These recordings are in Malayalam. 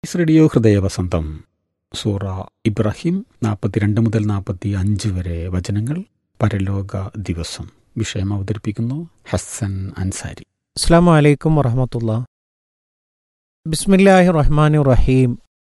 റേഡിയോ ഹൃദയവസന്തം സൂറ ഇബ്രാഹിം 42 മുതൽ 45 വരെ വചനങ്ങൾ. പരലോക ദിവസം. വിഷയം അവതരിപ്പിക്കുന്നു ഹസൻ അൻസാരി. അസ്സലാമു അലൈക്കും വറഹ്മത്തുള്ളാഹി. ബിസ്മില്ലാഹിർ റഹ്മാനിർ റഹീം.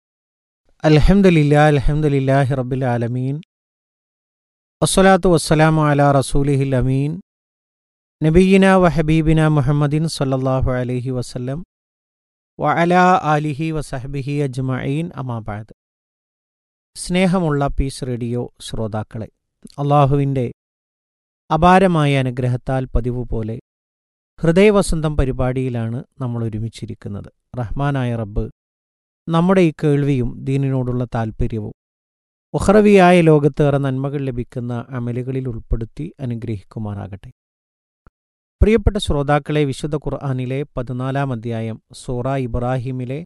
അൽഹംദുലില്ലാഹി റബ്ബിൽ ആലമീൻ. വസ്സലാത്തു വസ്സലാമു അലാ റസൂലിഹിൽ അമീൻ നബിയിനാ വഹബീബിനാ മുഹമ്മദിൻ സ്വല്ലല്ലാഹു അലൈഹി വസല്ലം വഅലാ ആലിഹി വസഹ്ബിഹി അജ്മഈൻ. അമാ ബഅദ്. സ്നേഹമുള്ള പീസ് റേഡിയോ ശ്രോതാക്കളെ, അള്ളാഹുവിൻ്റെ അപാരമായ അനുഗ്രഹത്താൽ പതിവ് പോലെ ഹൃദയവസന്തം പരിപാടിയിലാണ് നമ്മൾ ഒരുമിച്ചിരിക്കുന്നത്. റഹ്മാനായ റബ്ബ് നമ്മുടെ ഈ കേൾവിയും ദീനിനോടുള്ള താൽപ്പര്യവും ഉഖ്റവിയായ ലോകത്തേറെ നന്മകൾ ലഭിക്കുന്ന അമലുകളിൽ ഉൾപ്പെടുത്തി അനുഗ്രഹിക്കുമാറാകട്ടെ. പ്രിയപ്പെട്ട ശ്രോതാക്കളെ, വിശുദ്ധ ഖുർആനിലെ 14-ാം അധ്യായം സൂറ ഇബ്രാഹിമിലെ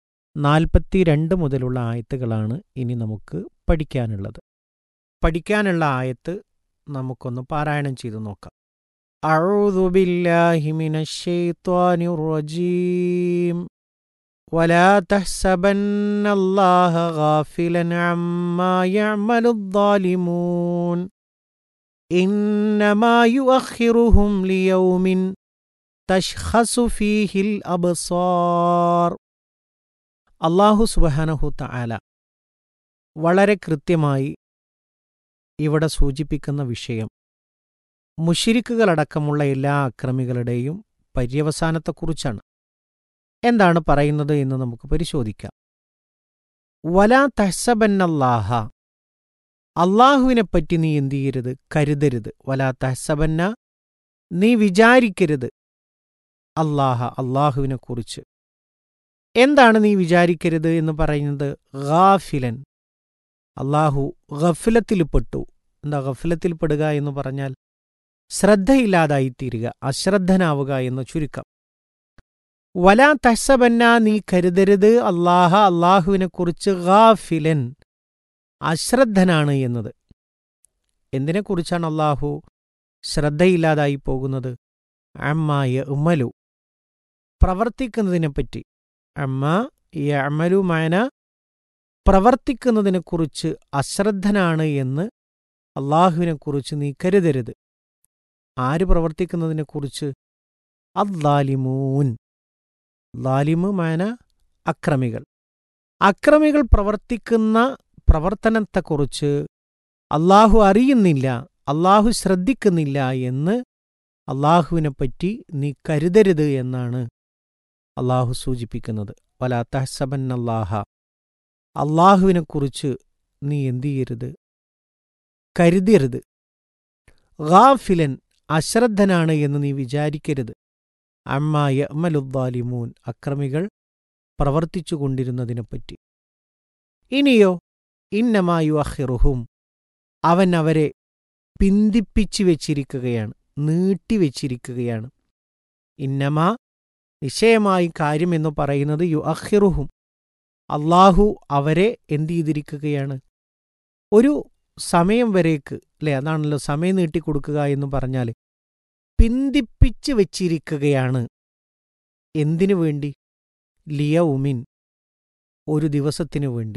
42 മുതലുള്ള ആയത്തുകളാണ് ഇനി നമുക്ക് പഠിക്കാനുള്ളത്. പഠിക്കാനുള്ള ആയത്ത് നമുക്കൊന്ന് പാരായണം ചെയ്തു നോക്കാം. അഊദു ബില്ലാഹി മിനശ് ശൈത്വാനിർ റജീം. വലാ തഹ്സബന്നല്ലാഹ ഗാഫിലൻ അമ്മാ യഅമലുദ്ദാലിമൂൻ. ഇന്നമാ യുഅഖിറുഹും ലിയൗമിൻ തശ്ഖസു ഫീഹിൽ അബ്സാർ. അല്ലാഹു സുബ്ഹാനഹു തആല വളരെ കൃത്യമായി ഇവിടെ സൂചിപ്പിക്കുന്ന വിഷയം മുശ്രിക്കുകളടക്കമുള്ള എല്ലാ അക്രമികളുടെയും പര്യവസാനത്തെക്കുറിച്ചാണ്. എന്താണ് പറയുന്നത് എന്ന് നമുക്ക് പരിശോധിക്കാം. വലാ തഹ്സബന്നല്ലാഹ, അള്ളാഹുവിനെപ്പറ്റി നീ എന്ത് ചെയ്യരുത്, കരുതരുത്. വലാ തഹ്സബന്ന, നീ വിചാരിക്കരുത്. അള്ളാഹുവിനെക്കുറിച്ച് എന്താണ് നീ വിചാരിക്കരുത് എന്ന് പറയുന്നത്? ഗാഫിലൻ, അള്ളാഹു ഗഫ്ലത്തിൽപ്പെട്ടു. എന്താ ഗഫ്ലത്തിൽപ്പെടുക എന്ന് പറഞ്ഞാൽ ശ്രദ്ധയില്ലാതായിത്തീരുക, അശ്രദ്ധനാവുക എന്ന് ചുരുക്കം. വലാ തഹ്സബന്ന, നീ കരുതരുത് അള്ളാഹുവിനെക്കുറിച്ച് ഗാഫിലൻ, അശ്രദ്ധനാണ് എന്നത്. എന്തിനെക്കുറിച്ചാണ് അള്ളാഹു ശ്രദ്ധയില്ലാതായി പോകുന്നത്? അമ്മാ യഅ്മലു, പ്രവർത്തിക്കുന്നതിനെപ്പറ്റി. അമ്മാ യഅ്മലു മാന, പ്രവർത്തിക്കുന്നതിനെക്കുറിച്ച് അശ്രദ്ധനാണ് എന്ന് അള്ളാഹുവിനെക്കുറിച്ച് നീ കരുതരുത്. ആര് പ്രവർത്തിക്കുന്നതിനെക്കുറിച്ച്? അദ്ദാലിമൂൻ. ലാലിമു മാന അക്രമികൾ. അക്രമികൾ പ്രവർത്തിക്കുന്ന പ്രവർത്തനത്തെക്കുറിച്ച് അള്ളാഹു അറിയുന്നില്ല, അള്ളാഹു ശ്രദ്ധിക്കുന്നില്ല എന്ന് അള്ളാഹുവിനെപ്പറ്റി നീ കരുതരുത് എന്നാണ് അള്ളാഹു സൂചിപ്പിക്കുന്നത്. വലാ തഹ്സബന്നല്ലാഹ, അള്ളാഹുവിനെക്കുറിച്ച് നീ എന്തു ചെയ്യരുത്, കരുതരുത്. ഗാഫിലൻ, അശ്രദ്ധനാണ് എന്ന് നീ വിചാരിക്കരുത്. അമ്മാ യഅ്മലുദ്ദാലിമൂൻ, അക്രമികൾ പ്രവർത്തിച്ചു കൊണ്ടിരുന്നതിനെപ്പറ്റി. ഇനിയോ ഇന്നമാ യുഅഖിറുഹും, അവൻ അവരെ പിന്തിപ്പിച്ചു വെച്ചിരിക്കുകയാണ്, നീട്ടിവെച്ചിരിക്കുകയാണ്. ഇന്നമാ, നിശ്ചയമായി കാര്യമെന്നു പറയുന്നത്, യുഅഖിറുഹും, അള്ളാഹു അവരെ എന്തു ചെയ്തിരിക്കുകയാണ്? ഒരു സമയം വരേക്ക്, അല്ലേ? അതാണല്ലോ സമയം നീട്ടിക്കൊടുക്കുക എന്ന് പറഞ്ഞാൽ. പിന്തിപ്പിച്ചു വെച്ചിരിക്കുകയാണ്. എന്തിനു വേണ്ടി? ലിയൗമിൻ, ഒരു ദിവസത്തിനു വേണ്ടി.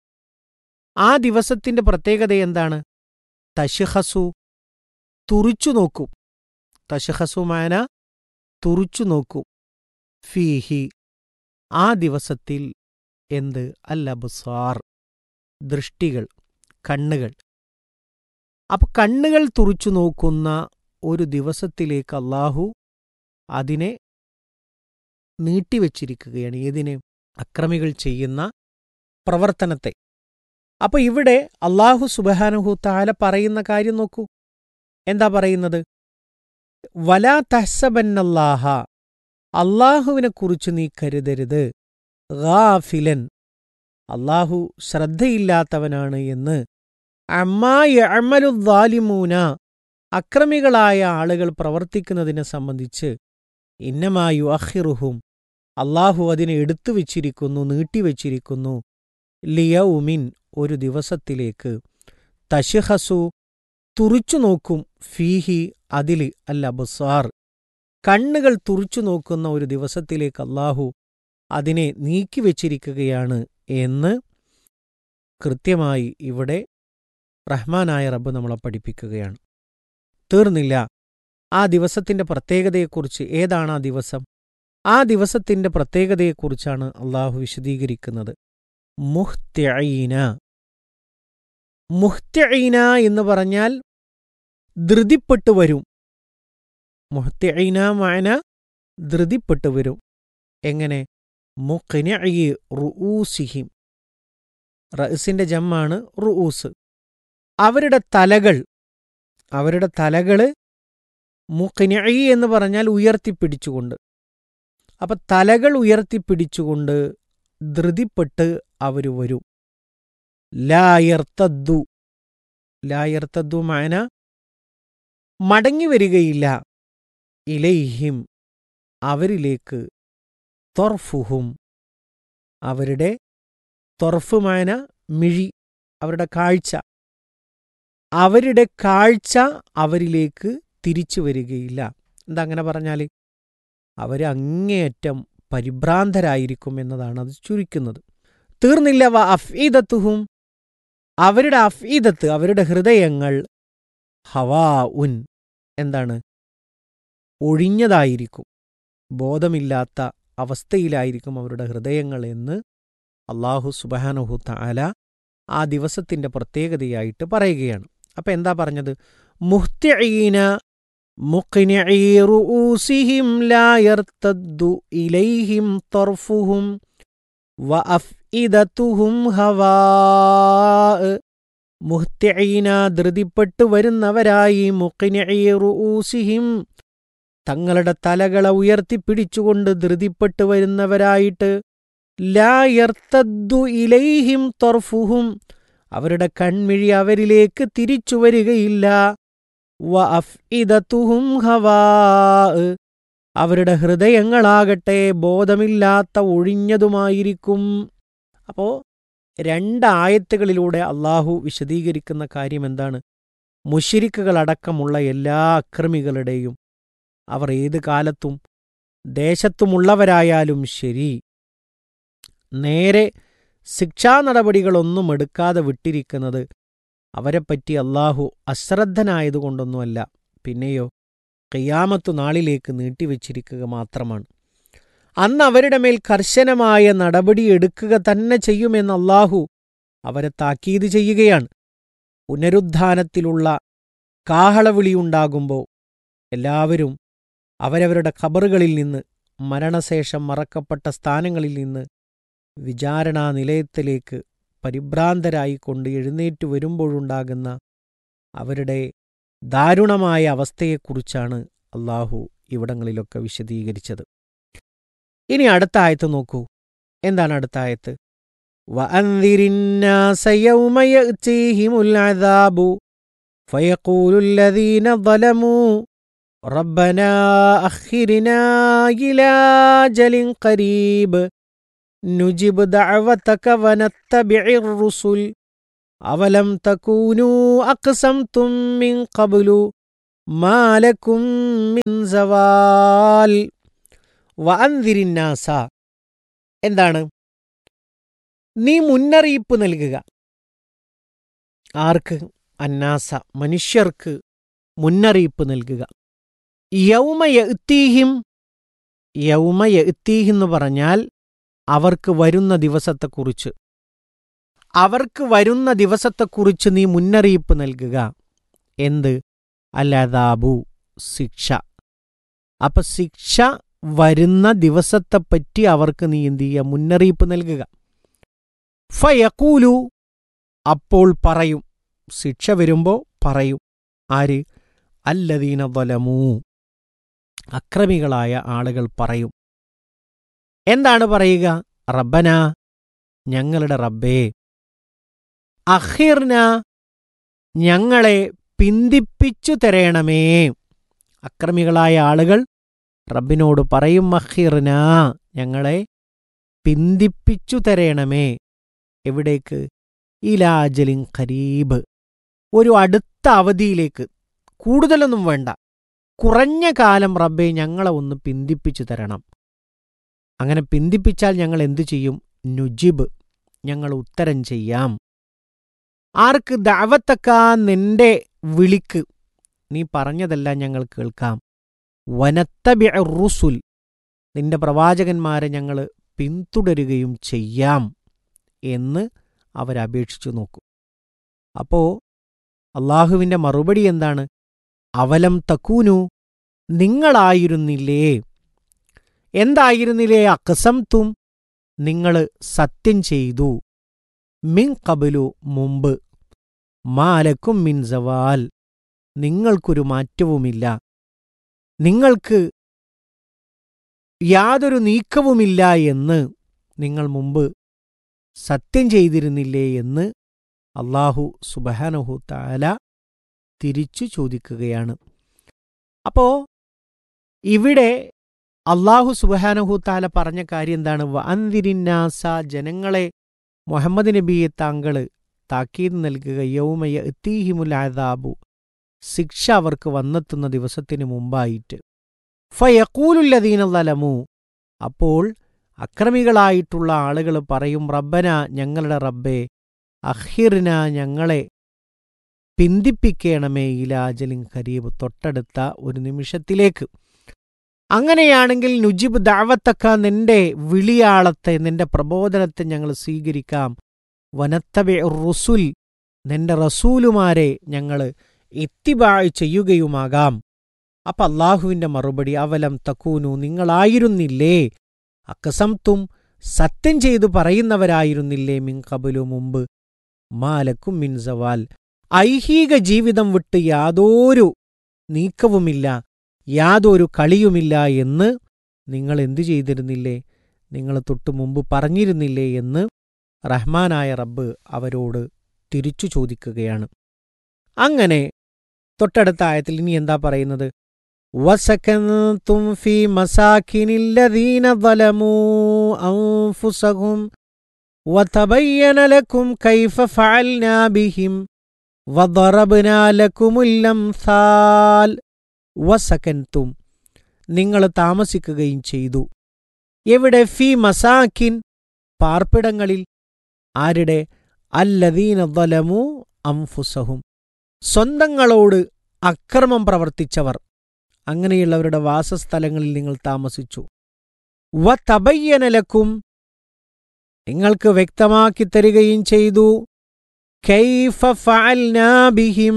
ആ ദിവസത്തിന്റെ പ്രത്യേകത എന്താണ്? തശ്ഖസു, തുറിച്ചു നോക്കും. തശ്ഖസു മാന തുറിച്ചു നോക്കും. ഫീഹി, ആ ദിവസത്തിൽ. എന്ത്? അൽ അബ്സാർ, ദൃഷ്ടികൾ, കണ്ണുകൾ. അപ്പൊ കണ്ണുകൾ തുറിച്ചു നോക്കുന്ന ഒരു ദിവസത്തിലേക്ക് അള്ളാഹു അതിനെ നീട്ടിവെച്ചിരിക്കുകയാണ്. ഏതിനെ? അക്രമികൾ ചെയ്യുന്ന പ്രവർത്തനത്തെ. അപ്പൊ ഇവിടെ അള്ളാഹു സുബ്ഹാനഹു തആല പറയുന്ന കാര്യം നോക്കൂ. എന്താ പറയുന്നത്? വലാ തഹ്സബന്നല്ലാഹ, അള്ളാഹുവിനെക്കുറിച്ച് നീ കരുതരുത്. ഗാഫിലൻ, അള്ളാഹു ശ്രദ്ധയില്ലാത്തവനാണ് എന്ന്. അമ്മാ യഅ്മലുദ്ദാലിമൂന, അക്രമികളായ ആളുകൾ പ്രവർത്തിക്കുന്നതിനെ സംബന്ധിച്ച്. ഇന്നമാ യുഅഖിറുഹും, അള്ളാഹു അതിനെ എടുത്തുവെച്ചിരിക്കുന്നു, നീട്ടിവെച്ചിരിക്കുന്നു. ലിയൗമിൻ, ഒരു ദിവസത്തിലേക്ക്. തശ്ഖസു, തുറിച്ചു നോക്കും. ഫീഹി, അതിൽ. അൽ അബ്സാർ, കണ്ണുകൾ തുറിച്ചു നോക്കുന്ന ഒരു ദിവസത്തിലേക്ക് അള്ളാഹു അതിനെ നീക്കിവെച്ചിരിക്കുകയാണ് എന്ന് കൃത്യമായി ഇവിടെ റഹ്മാനായ റബ്ബ് നമ്മളെ പഠിപ്പിക്കുകയാണ്. തീർന്നില്ല. ആ ദിവസത്തിന്റെ പ്രത്യേകതയെക്കുറിച്ച്, ഏതാണ് ആ ദിവസം? ആ ദിവസത്തിന്റെ പ്രത്യേകതയെക്കുറിച്ചാണ് അള്ളാഹു വിശദീകരിക്കുന്നത്. മുഹ്തിഈന. മുഹ്തിഈന എന്ന് പറഞ്ഞാൽ ധൃതിപ്പെട്ടു വരും. മുഹ്തിഈന മഅന ധൃതിപ്പെട്ടു വരും. എങ്ങനെ? മുഖ്നിഇ റുഊസിഹിം. റഅസിന്റെ ജമ്മാണ് റുഊസ്. അവരുടെ തലകള് മുഖ്നിഇ എന്ന് പറഞ്ഞാൽ ഉയർത്തിപ്പിടിച്ചുകൊണ്ട്. അപ്പൊ തലകൾ ഉയർത്തിപ്പിടിച്ചുകൊണ്ട് ധൃതിപ്പെട്ട് അവർ വരും. ലായർത്തദ്ദു. ലായർത്തദ്ദു മഅന മടങ്ങി വരികയില്ല. ഇലൈഹിം അവരിലേക്ക്. ത്വർഫുഹും അവരുടെ ത്വർഫ് മഅന മിഴി, അവരുടെ കാഴ്ച. അവരുടെ കാഴ്ച അവരിലേക്ക് തിരിച്ചു വരികയില്ല. എന്താ അങ്ങനെ പറഞ്ഞാൽ? അവർ അങ്ങേയറ്റം പരിഭ്രാന്തരായിരിക്കും എന്നതാണ് അത് ചുരുക്കുന്നത്. തീർന്നില്ല. വ അഫ്ഇദത്തുഹും അവരുടെ അഫ്ഇദത്ത്, അവരുടെ ഹൃദയങ്ങൾ ഹവാ ഉൻ എന്താണ്? ഒഴിഞ്ഞതായിരിക്കും, ബോധമില്ലാത്ത അവസ്ഥയിലായിരിക്കും അവരുടെ ഹൃദയങ്ങൾ എന്ന് അല്ലാഹു സുബ്ഹാനഹു തആല ആ ദിവസത്തിന്റെ പ്രത്യേകതയായിട്ട് പറയുകയാണ്. അപ്പൊ എന്താ പറഞ്ഞത്? മുഹ്തിഈന മുഖ്നിഇ റുഊസിഹിം ലാ യർതദ്ദു ഇലൈഹിം തർഫുഹും വ അഫ്ഇദതുഹും ഹവാ. മുഹ്തിഈന ധൃതിപ്പെട്ടു വരുന്നവരായി, മുഖ്നിഇ റുഊസിഹിം തങ്ങളുടെ തലകളെ ഉയർത്തിപ്പിടിച്ചുകൊണ്ട് ധൃതിപ്പെട്ടു വരുന്നവരായിട്ട്, ലാ യർതദ്ദു ഇലൈഹിം തർഫുഹും അവരുടെ കൺമിഴി അവരിലേക്ക് തിരിച്ചു വരികയില്ല. വ അഫ്ഇദതുഹും ഹവാ അവരുടെ ഹൃദയങ്ങളാകട്ടെ ബോധമില്ലാത്ത ഒഴിഞ്ഞതുമായിരിക്കും. അപ്പോ 2 ആയത്തുകളിലൂടെ അള്ളാഹു വിശദീകരിക്കുന്ന കാര്യം എന്താണ്? മുശ്രിക്കുകളടക്കമുള്ള എല്ലാ അക്രമികളുടെയും, അവർ ഏത് കാലത്തും ദേശത്തുമുള്ളവരായാലും ശരി, നേരെ ശിക്ഷാ നടപടികളൊന്നും എടുക്കാതെ വിട്ടിരിക്കുന്നത് അവരെപ്പറ്റി അള്ളാഹു അശ്രദ്ധനായതുകൊണ്ടൊന്നുമല്ല, പിന്നെയോ ഖിയാമത്തു നാളിലേക്ക് നീട്ടിവെച്ചിരിക്കുക മാത്രമാണ്. അന്ന് അവരുടെ മേൽ കർശനമായ നടപടി എടുക്കുക തന്നെ ചെയ്യുമെന്ന് അള്ളാഹു അവരെ താക്കീത് ചെയ്യുകയാണ്. പുനരുദ്ധാനത്തിലുള്ള കാഹളവിളിയുണ്ടാകുമ്പോൾ എല്ലാവരും അവരവരുടെ ഖബറുകളിൽ നിന്ന്, മരണശേഷം മറക്കപ്പെട്ട സ്ഥാനങ്ങളിൽ നിന്ന് വിചാരണാ നിലയത്തിലേക്ക് പരിഭ്രാന്തരായിക്കൊണ്ട് എഴുന്നേറ്റു വരുമ്പോഴുണ്ടാകുന്ന അവരുടെ ദാരുണമായ അവസ്ഥയെക്കുറിച്ചാണ് അള്ളാഹു ഇവിടങ്ങളിലൊക്കെ വിശദീകരിച്ചത്. ഇനി അടുത്ത ആയത്ത് നോക്കൂ. എന്താണ് അടുത്ത ആയത്ത്? വഅൻദിരിന്നാസ യൗമ യഅ്തീഹിമുൽ അദാബു ഫയഖൂലുല്ലദീന ളലമൂ റബ്ബനാ അഖിർനാ ഇലാ അജലിൻ ഖരീബ് നുജിബ് ദഅവതക വനത്തബിഇർ റുസുൽ അവലം തകൂനൂ അഖ്സംതും മിൻ ഖബ്ലു മാ ലക്കും മിൻ സവാൽ. വഅൻദിരിന്നാസ എന്താണ്? നീ മുന്നറിയിപ്പ് നൽകുക. ആർക്ക്? അന്നാസ മനുഷ്യർക്ക് മുന്നറിയിപ്പ് നൽകുക. യൗമ യഅ്തീഹിം, യൗമ യഅ്തീഹിം എന്ന് പറഞ്ഞാൽ അവർക്ക് വരുന്ന ദിവസത്തെക്കുറിച്ച്, അവർക്ക് വരുന്ന ദിവസത്തെക്കുറിച്ച് നീ മുന്നറിയിപ്പ് നൽകുക. എന്ത്? അൽഅദാബു ശിക്ഷ. അപ്പൊ ശിക്ഷ വരുന്ന ദിവസത്തെപ്പറ്റി അവർക്ക് നീ എന്ത് ചെയ്യുക? മുന്നറിയിപ്പ് നൽകുക. ഫയഖൂലു അപ്പോൾ പറയും, ശിക്ഷ വരുമ്പോൾ പറയും. ആര്? അല്ലദീന ളലമൂ അക്രമികളായ ആളുകൾ പറയും. എന്താണ് പറയുക? റബ്ബന ഞങ്ങളുടെ റബ്ബേ, അഖിർന ഞങ്ങളെ പിന്തിപ്പിച്ചു തരേണമേ. അക്രമികളായ ആളുകൾ റബ്ബിനോട് പറയും, അഖിർന ഞങ്ങളെ പിന്തിപ്പിച്ചു തരേണമേ. എവിടേക്ക്? ഇലാ അജലിൻ ഖരീബ് ഒരു അടുത്ത അവധിയിലേക്ക്. കൂടുതലൊന്നും വേണ്ട, കുറഞ്ഞ കാലം റബ്ബേ ഞങ്ങളെ ഒന്ന് പിന്തിപ്പിച്ചു തരണം. അങ്ങനെ പിന്തിപ്പിച്ചാൽ ഞങ്ങൾ എന്തു ചെയ്യും? നുജിബ്, ഞങ്ങൾ ഉത്തരം ചെയ്യാം. ആർക്ക്? ദഅവത്തക്കാ, നിന്റെ വിളിക്ക്, നീ പറഞ്ഞതെല്ലാം ഞങ്ങൾ കേൾക്കാം. വനത്തബിഅ റുസുൽ, നിന്റെ പ്രവാചകന്മാരെ ഞങ്ങൾ പിന്തുടരുകയും ചെയ്യാം എന്ന് അവരപേക്ഷിച്ചു നോക്കും. അപ്പോൾ അള്ളാഹുവിൻ്റെ മറുപടി എന്താണ്? അവലം തക്കൂനു, നിങ്ങളായിരുന്നില്ലേ, എന്തായിരുന്നില്ലേ? അഖ്സംതും, നിങ്ങൾ സത്യം ചെയ്തു, മിൻ ഖബ്ലു, മുമ്പ്, മാലക്കും മിൻ സവാൽ, നിങ്ങൾക്കൊരു മാറ്റവുമില്ല, നിങ്ങൾക്ക് യാതൊരു നീക്കവുമില്ല എന്ന് നിങ്ങൾ മുമ്പ് സത്യം ചെയ്തിരുന്നില്ലേ എന്ന് അല്ലാഹു സുബ്ഹാനഹു തആല തിരിച്ചു ചോദിക്കുകയാണ്. അപ്പോൾ ഇവിടെ അല്ലാഹു സുബ്ഹാനഹു തആല പറഞ്ഞ കാര്യം എന്താണ്? വഅൻദിരിന്നാസ, ജനങ്ങളെ, മുഹമ്മദ് നബിയെ താങ്കൾ താക്കീത് നൽകുക, യൗമ യഅ്തീഹിമുൽ അദാബു, ശിക്ഷ അവർക്ക് വന്നെത്തുന്ന ദിവസത്തിന് മുമ്പായിട്ട്. ഫയഖൂലുല്ലദീന ളലമു, അപ്പോൾ അക്രമികളായിട്ടുള്ള ആളുകൾ പറയും, റബ്ബന, ഞങ്ങളുടെ റബ്ബേ, അഖിർന, ഞങ്ങളെ പിന്തിപ്പിക്കണമേ, ഇലാജലിൻ ഖരീബ്, തൊട്ടടുത്ത ഒരു നിമിഷത്തിലേക്ക്. അങ്ങനെയാണെങ്കിൽ നുജിബ് ദഅവത്തക്ക, നിന്റെ വിളിയാളത്തെ, നിന്റെ പ്രബോധനത്തെ ഞങ്ങൾ സ്വീകരിക്കാം. വനത്തബിഅ റുസുൽ, നിന്റെ റസൂലുമാരെ ഞങ്ങൾ ഇത്തിബാഅ് ചെയ്യുകയുമാകാം. അപ്പം അല്ലാഹുവിൻ്റെ മറുപടി, അവലം തക്കൂനു, നിങ്ങളായിരുന്നില്ലേ, അഖ്സംതും, സത്യം ചെയ്തു പറയുന്നവരായിരുന്നില്ലേ, മിൻ ഖബ്ലു, മുമ്പ്, മാലക്കും മിൻ സവാൽ, ഐഹിക ജീവിതം വിട്ട് യാതൊരു നീക്കവുമില്ല, യാതൊരു കളിയുമില്ല എന്ന് നിങ്ങൾ എന്തു ചെയ്തിരുന്നില്ലേ, നിങ്ങൾ തൊട്ടു മുമ്പ് പറഞ്ഞിരുന്നില്ലേ എന്ന് റഹ്മാനായ റബ്ബ് അവരോട് തിരിച്ചു ചോദിക്കുകയാണ്. അങ്ങനെ തൊട്ടടുത്ത ആയത്തിൽ ഇനി എന്താ പറയുന്നത്? വസകൻതും ഫീ മസാകിനില്ലദീന ളലമൂ അൻഫുസഹും വതബയ്യന ലക്കും കൈഫ ഫഅൽനാ ബിഹിം വദറബ്നാ ലക്കുമുൽ അംസാൽ. വസകൻതും, നിങ്ങൾ താമസിക്കുകയും ചെയ്തു. എവിടെ? ഫീ മസാകിൻ, പാർപ്പിടങ്ങളിൽ. ആരുടെ? അല്ലദീന ളലമൂ അൻഫുസഹും, സ്വന്തങ്ങളോട് അക്രമം പ്രവർത്തിച്ചവർ, അങ്ങനെയുള്ളവരുടെ വാസസ്ഥലങ്ങളിൽ നിങ്ങൾ താമസിച്ചു. വതബയ്യന ലക്കും, നിങ്ങൾക്ക് വ്യക്തമാക്കി തരികയും ചെയ്തു. കൈഫ ഫഅൽനാ ബിഹിം,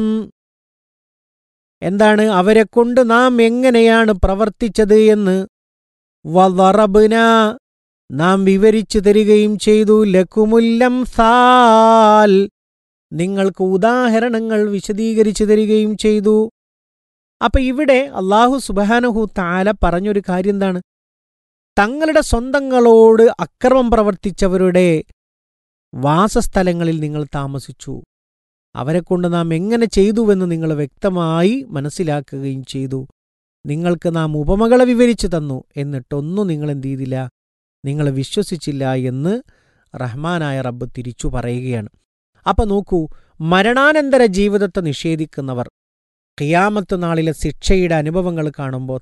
എന്താണ് അവരെക്കൊണ്ട് നാം എങ്ങനെയാണ് പ്രവർത്തിച്ചത് എന്ന്. വദറബ്നാ, നാം വിവരിച്ചു തരികയും ചെയ്തു. ലക്കുമുൽ അംസാൽ, നിങ്ങൾക്ക് ഉദാഹരണങ്ങൾ വിശദീകരിച്ചു തരികയും ചെയ്തു. അപ്പൊ ഇവിടെ അല്ലാഹു സുബ്ഹാനഹു തആല പറഞ്ഞൊരു കാര്യം എന്താണ്? തങ്ങളുടെ സ്വന്തങ്ങളോട് അക്രമം പ്രവർത്തിച്ചവരുടെ വാസസ്ഥലങ്ങളിൽ നിങ്ങൾ താമസിച്ചു. അവരെക്കൊണ്ട് നാം എങ്ങനെ ചെയ്തുവെന്ന് നിങ്ങൾ വ്യക്തമായി മനസ്സിലാക്കുകയും ചെയ്തു. നിങ്ങൾക്ക് നാം ഉപമകളെ വിവരിച്ചു തന്നു, എന്നിട്ടൊന്നും നിങ്ങൾ എന്ത് ചെയ്തില്ല, നിങ്ങൾ വിശ്വസിച്ചില്ല എന്ന് റഹ്മാനായ റബ്ബ് തിരിച്ചു പറയുകയാണ്. അപ്പൊ നോക്കൂ, മരണാനന്തര ജീവിതത്തെ നിഷേധിക്കുന്നവർ ഖിയാമത്ത് നാളിലെ ശിക്ഷയുടെ അനുഭവങ്ങൾ കാണുമ്പോൾ